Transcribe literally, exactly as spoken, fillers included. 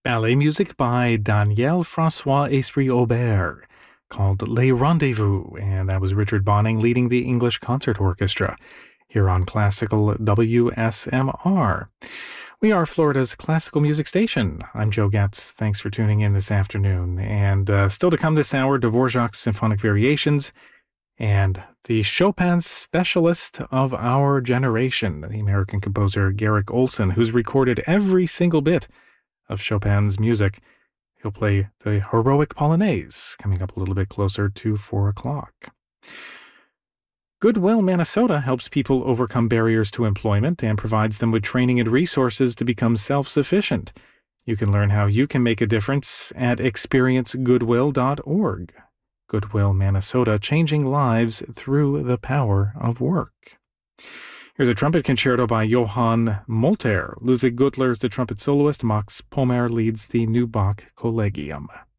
ballet music by Daniel Francois Esprit Aubert called Les Rendezvous, and that was Richard Bonning leading the English Concert Orchestra here on Classical W S M R. We are Florida's classical music station. I'm Joe Getz. Thanks for tuning in this afternoon. And uh, still to come this hour, Dvorak's Symphonic Variations and the Chopin specialist of our generation, the American composer Garrick Ohlson, who's recorded every single bit of Chopin's music. He'll play the Heroic Polonaise coming up a little bit closer to four o'clock. Goodwill Minnesota helps people overcome barriers to employment and provides them with training and resources to become self-sufficient. You can learn how you can make a difference at experience goodwill dot org. Goodwill Minnesota, changing lives through the power of work. Here's a trumpet concerto by Johann Molter. Ludwig Gutler is the trumpet soloist. Max Pommer leads the new Bach Collegium.